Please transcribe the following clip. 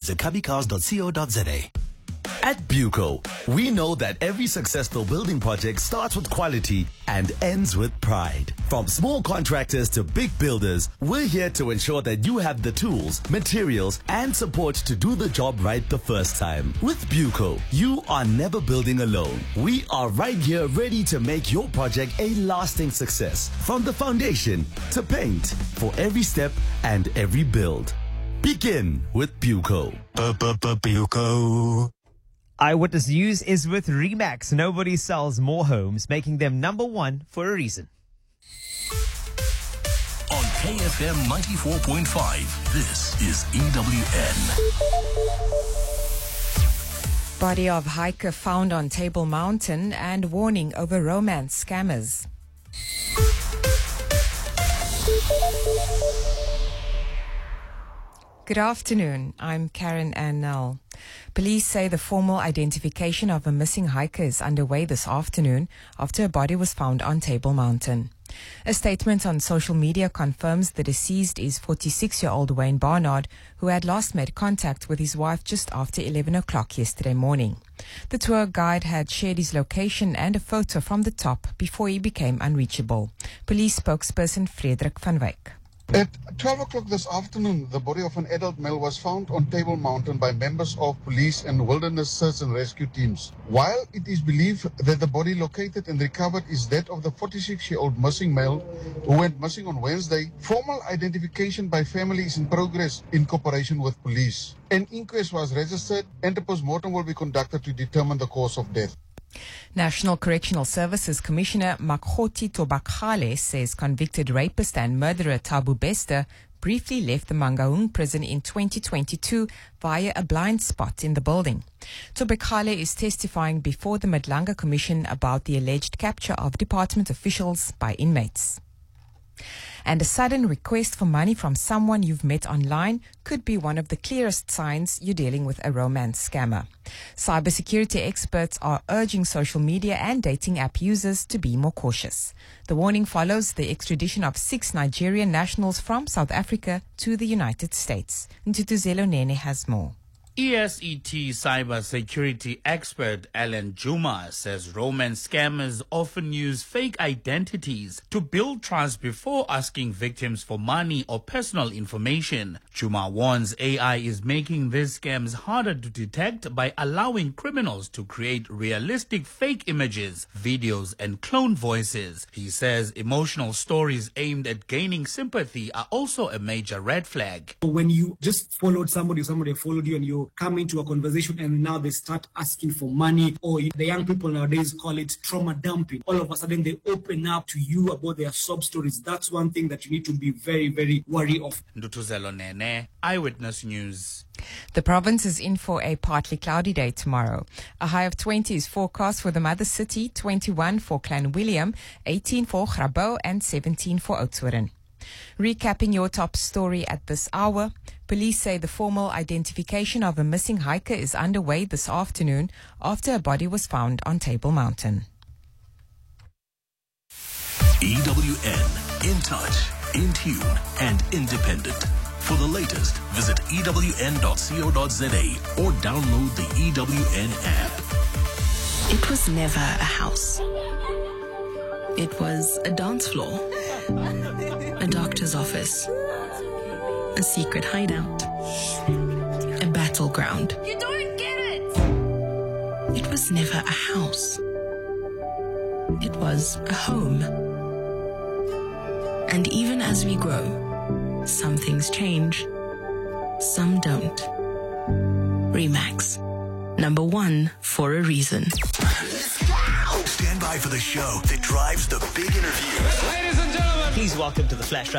visit cubbycars.co.za. At Buco, we know that every successful building project starts with quality and ends with pride. From small contractors to big builders, we're here to ensure that you have the tools, materials, and support to do the job right the first time. With Buco, you are never building alone. We are right here ready to make your project a lasting success. From the foundation to paint, for every step and every build. Begin with Buco. Buco. Eyewitness News is with Remax. Nobody sells more homes, making them number one for a reason. On KFM 94.5, this is EWN. Body of hiker found on Table Mountain and warning over romance scammers. Good afternoon. I'm Karen Annell. Police say the formal identification of a missing hiker is underway this afternoon after a body was found on Table Mountain. A statement on social media confirms the deceased is 46-year-old Wayne Barnard, who had last made contact with his wife just after 11 o'clock yesterday morning. The tour guide had shared his location and a photo from the top before he became unreachable. Police spokesperson Frederik van Wyk. At 12 o'clock this afternoon, the body of an adult male was found on Table Mountain by members of police and wilderness search and rescue teams. While it is believed that the body located and recovered is that of the 46-year-old missing male who went missing on Wednesday, formal identification by family is in progress in cooperation with police. An inquest was registered and a post-mortem will be conducted to determine the cause of death. National Correctional Services Commissioner Makgoti Tobakgale says convicted rapist and murderer Thabo Bester briefly left the Mangaung prison in 2022 via a blind spot in the building. Tobakgale is testifying before the Madlanga Commission about the alleged capture of department officials by inmates. And a sudden request for money from someone you've met online could be one of the clearest signs you're dealing with a romance scammer. Cybersecurity experts are urging social media and dating app users to be more cautious. The warning follows the extradition of 6 Nigerian nationals from South Africa to the United States. Ntutuzelo Nene has more. ESET cybersecurity expert Alan Juma says romance scammers often use fake identities to build trust before asking victims for money or personal information. Juma warns AI is making these scams harder to detect by allowing criminals to create realistic fake images, videos, and clone voices. He says emotional stories aimed at gaining sympathy are also a major red flag. When you just followed somebody followed you and you come into a conversation and now they start asking for money, or the young people nowadays call it trauma dumping. All of a sudden they open up to you about their sob stories. That's one thing that you need to be very, very wary of. Ndutuzelo Nene, Eyewitness News. The province is in for a partly cloudy day tomorrow. A high of 20 is forecast for the mother city, 21 for Clan William, 18 for Grabouw, and 17 for Oudtshoorn. Recapping your top story at this hour, police say the formal identification of a missing hiker is underway this afternoon after a body was found on Table Mountain. EWN, in touch, in tune, and independent. For the latest, visit ewn.co.za or download the EWN app. It was never a house. It was a dance floor, a doctor's office, a secret hideout, a battleground. You don't get it! It was never a house. It was a home. And even as we grow, some things change, some don't. Remax, number one for a reason. Stand by for the show that drives the big interview. Ladies and gentlemen, please welcome to the Flash